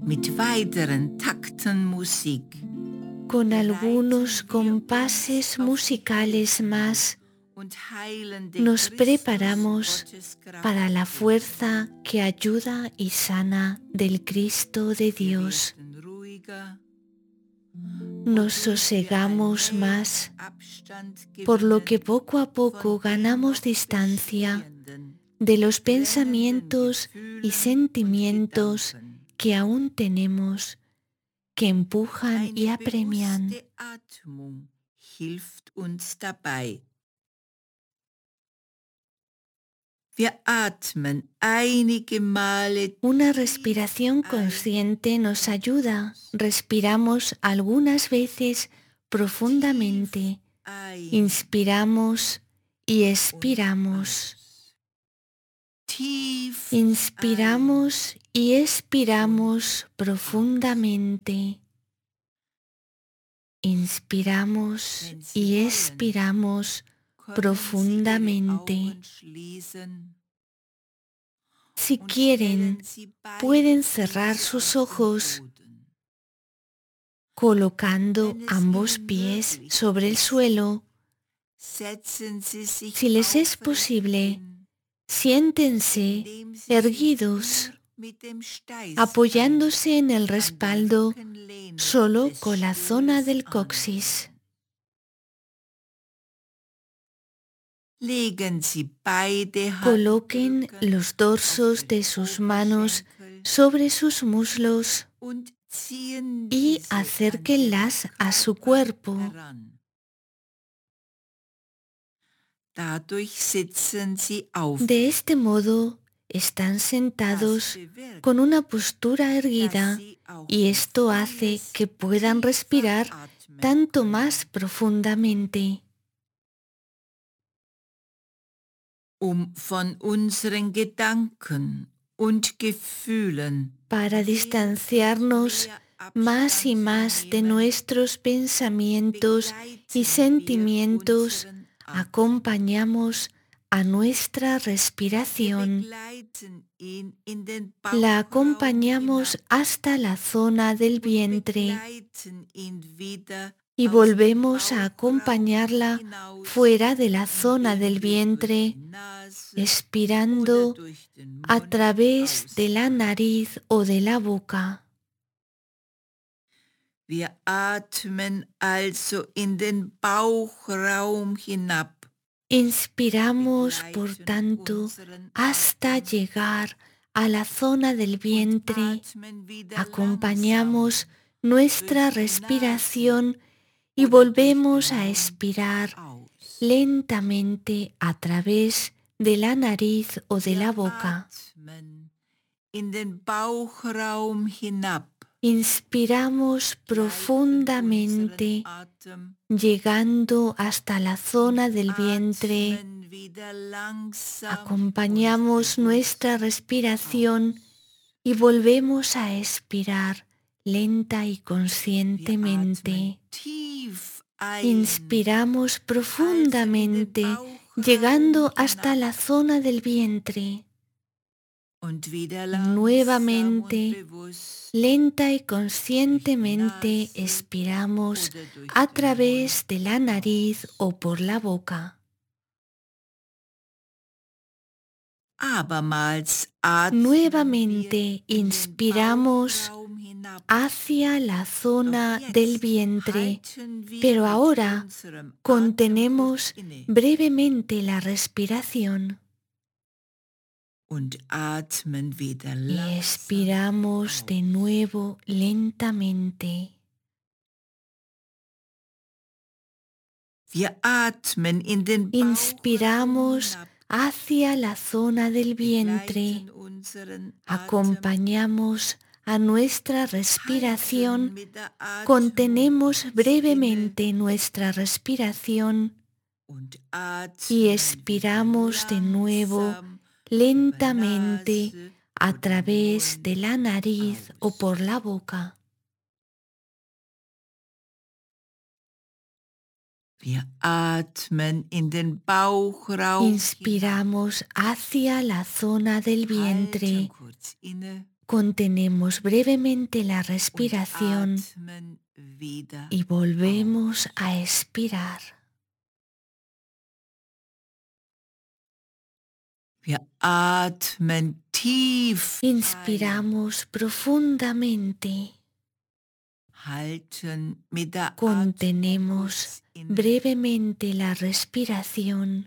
mit weiteren Takten Musik. Con algunos compases musicales más nos preparamos para la fuerza que ayuda y sana del Cristo de Dios. Nos sosegamos más, por lo que poco a poco ganamos distancia de los pensamientos y sentimientos que aún tenemos, que empujan y apremian. Una respiración consciente nos ayuda. Respiramos algunas veces profundamente. Inspiramos y expiramos. Inspiramos y expiramos profundamente. Inspiramos y expiramos profundamente. Si quieren, pueden cerrar sus ojos colocando ambos pies sobre el suelo. Si les es posible, siéntense erguidos, apoyándose en el respaldo solo con la zona del coxis. Coloquen los dorsos de sus manos sobre sus muslos y acérquenlas a su cuerpo. De este modo están sentados con una postura erguida y esto hace que puedan respirar tanto más profundamente. Para distanciarnos más y más de nuestros pensamientos y sentimientos, acompañamos a nuestra respiración. La acompañamos hasta la zona del vientre y volvemos a acompañarla fuera de la zona del vientre, expirando a través de la nariz o de la boca. Wir atmen also in den Bauchraum hinab. Inspiramos, por tanto, hasta llegar a la zona del vientre. Acompañamos nuestra respiración y volvemos a expirar lentamente a través de la nariz o de la boca. In den Bauchraum hinab. Inspiramos profundamente, llegando hasta la zona del vientre. Acompañamos nuestra respiración y volvemos a expirar lenta y conscientemente. Inspiramos profundamente, llegando hasta la zona del vientre. Nuevamente, lenta y conscientemente expiramos a través de la nariz o por la boca. Nuevamente inspiramos hacia la zona del vientre, pero ahora contenemos brevemente la respiración. Y expiramos de nuevo lentamente. Inspiramos hacia la zona del vientre. Acompañamos a nuestra respiración. Contenemos brevemente nuestra respiración y expiramos de nuevo lentamente a través de la nariz o por la boca. Inspiramos hacia la zona del vientre. Contenemos brevemente la respiración atmen wieder y volvemos a expirar. Wir atmen tief Inspiramos profundamente. halten mit der Contenemos Atmung inne brevemente la respiración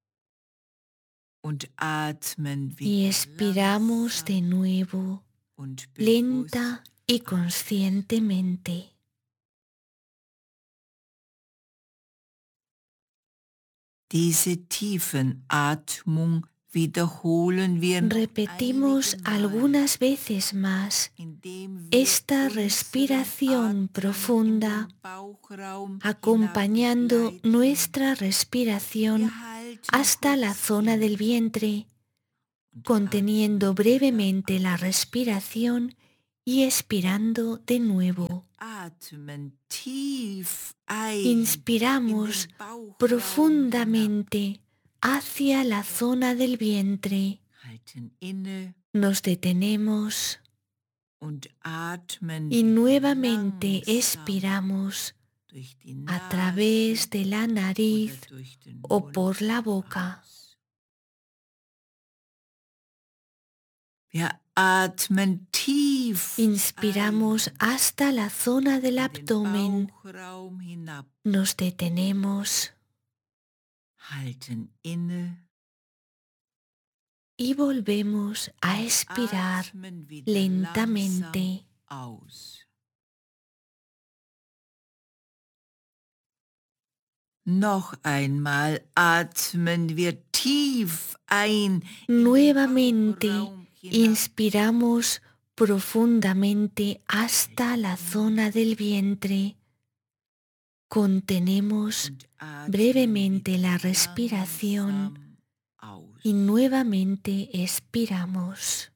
und atmen y wieder expiramos de langsam nuevo, und lenta bewusst y aus. conscientemente. Diese tiefen Atmung wiederholen wir noch Repetimos einige Male, algunas veces más indem wir esta unseren respiración Atem profunda, in den Bauchraum acompañando hinabbegleiten. nuestra Wir respiración halten hasta la kurz zona del inne vientre, und conteniendo atmen brevemente wieder la aus. respiración y expirando de nuevo. Atmen tief ein Inspiramos in den Bauchraum hinab, profundamente hacia la zona del vientre. halten inne Nos detenemos und atmen y wieder nuevamente langsam expiramos durch die a Nase través de la oder nariz durch den o Mund por la boca. aus. Wir atmen tief Inspiramos hasta la zona del in den abdomen. Bauchraum hinab, Nos detenemos halten inne y volvemos a und expirar atmen wieder lentamente. langsam aus. Noch einmal atmen wir tief ein in den Nuevamente Bauchraum hinab, inspiramos profundamente hasta la zona del vientre. Contenemos und atmen brevemente wieder la respiración langsam aus. y nuevamente expiramos.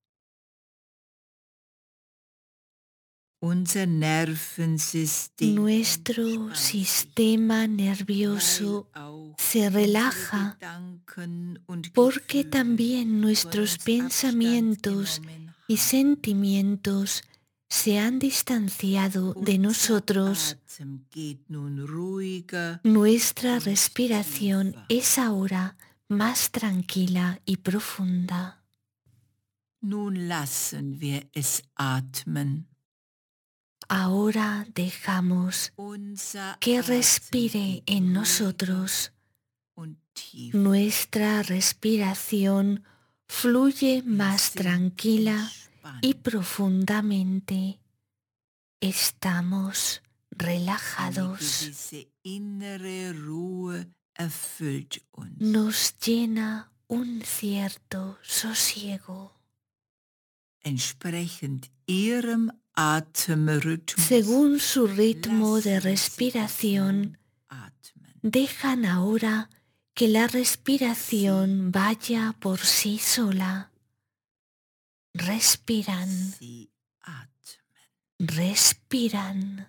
Unser Nervensystem Nuestro entspannt sich, sistema weil nervioso auch se unsere relaja Gedanken und porque Gefühle también von nuestros uns pensamientos Abstand genommen y haben. sentimientos se han distanciado de Unser nosotros. Atem geht nun ruhiger Nuestra und respiración tiefer. es ahora más tranquila y profunda. Nun lassen wir es atmen. Ahora dejamos Unser que Atem respire geht en ruhiger nosotros. und tiefer. Nuestra respiración fluye Wir más sind tranquila y entspannt. profundamente. Estamos Eine relajados. gewisse innere Ruhe erfüllt uns. Nos llena un cierto sosiego. Entsprechend ihrem Atemrhythmus Según su ritmo de lassen Sie es respiración, nun atmen. dejan ahora que la respiración vaya por sí sola. Respiran, Sie atmen. respiran.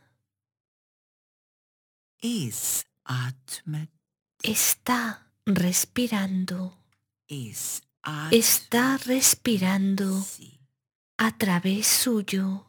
Es atmet. Está respirando. Es atmet. Está respirando Sie. a través suyo.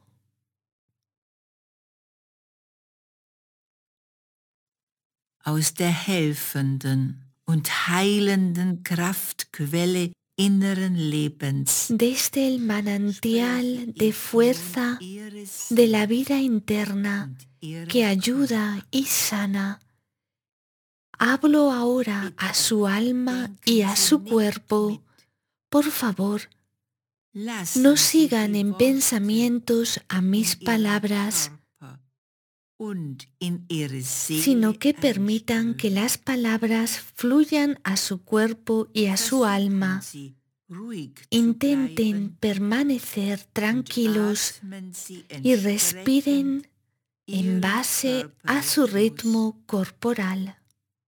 Aus der helfenden und heilenden Kraftquelle inneren Lebens Desde el manantial de fuerza de la vida interna que ayuda y sana, hablo ahora a su alma y a su cuerpo. Por favor, no sigan en pensamientos a mis palabras, sino que permitan que las palabras fluyan a su cuerpo y a su alma. Intenten permanecer tranquilos y respiren en base a su ritmo corporal.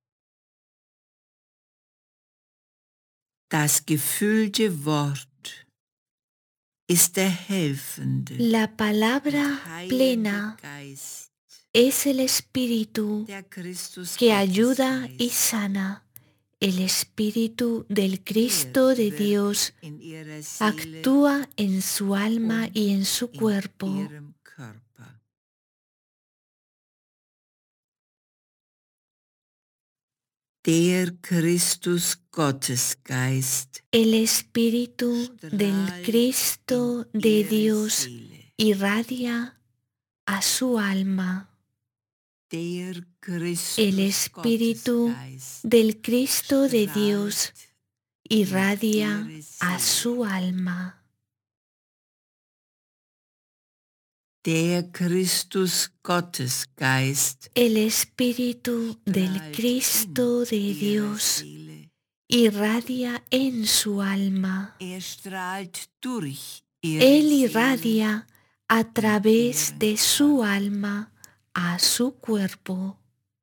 Das gefüllte Wort ist der helfende, La palabra plena es el espíritu der Christus que ayuda y sana, El Espíritu del Cristo de Dios in ihrer Seele actúa en su alma und y en su in cuerpo. ihrem Körper. Der Christus Gottesgeist El Espíritu del strahlt Cristo in de ihre Dios Seele. irradia a su alma. Der El Christus Espíritu Gottesgeist del Cristo de Dios strahlt irradia ihre a Seele. su alma. Der Christus Gottesgeist El Espíritu del strahlt Cristo de in ihre Dios Seele. irradia en su alma. Strahlt durch ihre Él Seele irradia a través ihren de su Körper. alma a su cuerpo.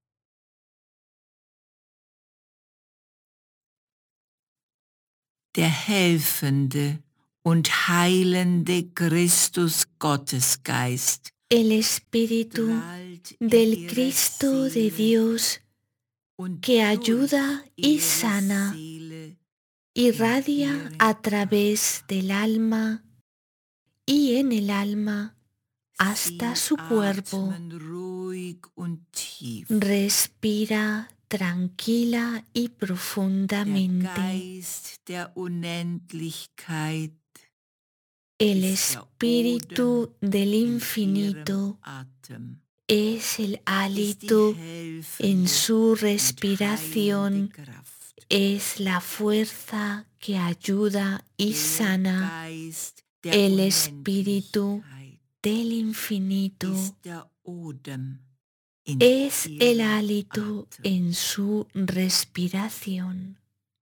Der helfende und heilende Christus Gottesgeist El Espíritu strahlt in del ihre Cristo de Seele Dios und que durch ayuda y ihre sana Seele irradia ihren a través Körper. del alma y en el alma hasta Sie su cuerpo. atmen ruhig und tief. Respira tranquila y Der profundamente. Geist der Unendlichkeit El ist der Espíritu Odem del in ihrem infinito Atem, es el ist die hálito en helfende su und heilende respiración, Kraft. es la fuerza que ayuda y Der sana. Geist der El Espíritu Unendlichkeit del infinito ist der Odem in es el ihrem hálito Atem. en su respiración.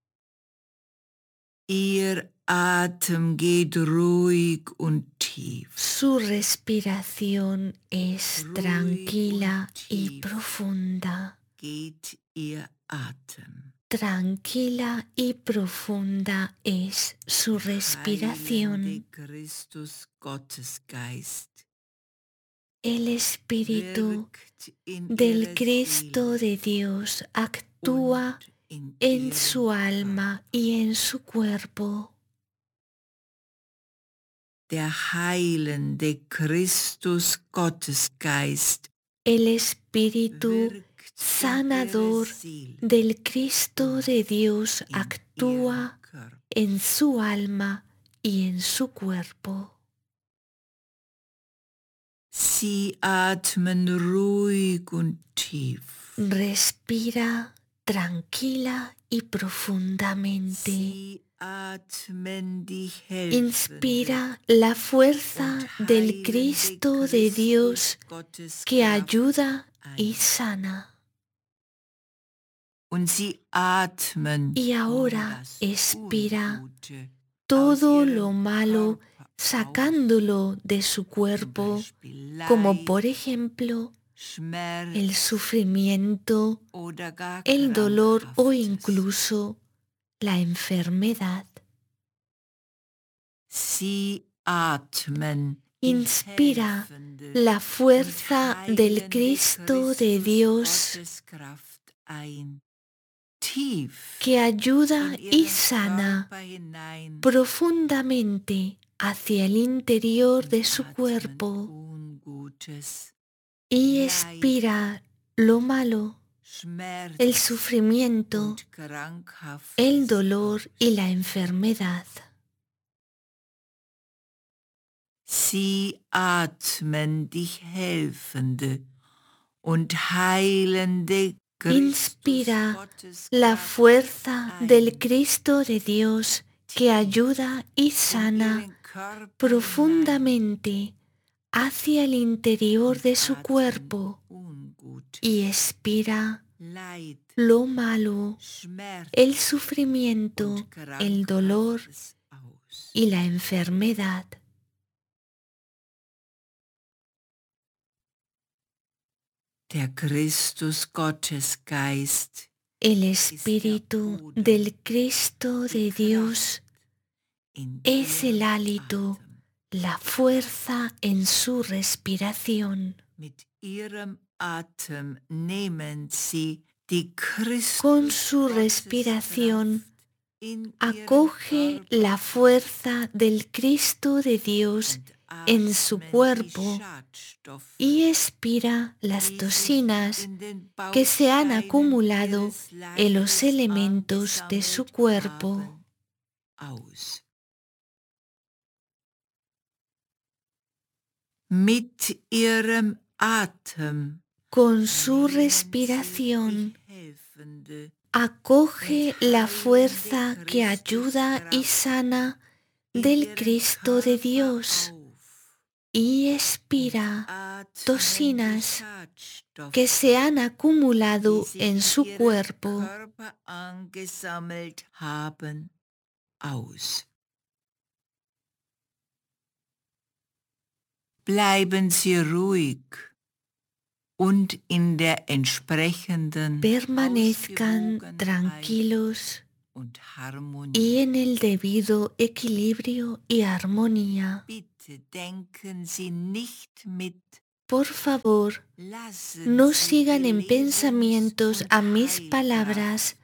Ihr Atem geht ruhig und tief. Su respiración es Ruhig tranquila und y tief profunda. geht ihr Atem. Tranquila y profunda es su Heilende respiración. Christus Gottesgeist El Espíritu wirkt in del ihrer Cristo Seele de Dios actúa und in en ihrem su alma Körper. y en su cuerpo. Der heilende Christus Gottesgeist El Espíritu wirkt in ihrer sanador Seele del Cristo und de Dios in ihrem actúa Körper. en su alma y en su cuerpo. Sie atmen ruhig und tief. Respira tranquila y profundamente. Sie atmen die helfende Inspira la fuerza und del heilende Cristo de Dios Christus que Gotteskraft ayuda y ein. sana. Und sie atmen Y nun ahora das expira Ungute aus todo lo ihrem malo Körper aus, sacándolo de su zum cuerpo, Beispiel como Leid, por ejemplo Schmerz el sufrimiento, oder gar el dolor o Krankhaftes. incluso la enfermedad. Sie atmen die Inspira helfende la und fuerza del heilende Cristo de Christus Dios Gotteskraft ein. Tief que ayuda in y ihren sana Körper hinein profundamente hacia el interior und de su atmen cuerpo Ungutes, y Leid, expira lo malo, Schmerz el sufrimiento, und Krankhaftes el dolor aus. y la enfermedad. Sie atmen die helfende und heilende Inspira la fuerza del Cristo de Dios que ayuda y sana profundamente hacia el interior de su cuerpo y expira lo malo, el sufrimiento, el dolor y la enfermedad. Der Christus Gottesgeist, El Espíritu del Cristo de Dios es el hálito, la fuerza en su respiración. Mit ihrem Atem nehmen sie Con su respiración acoge la fuerza del Cristo de Dios en su cuerpo y expira las toxinas que se han acumulado en los elementos de su cuerpo. Mit ihrem Atem Con su respiración acoge la fuerza que ayuda y sana del Cristo de Dios y expira toxinas que se han acumulado en su cuerpo. Bleiben Sie ruhig und in der entsprechenden Permanezcan Ausgewogenheit tranquilos und Harmonie. y en el debido equilibrio y armonía. Bitte denken Sie nicht mit. Por favor, Lassen no Sie sigan die en pensamientos Lebens- a und mis Heilkraft palabras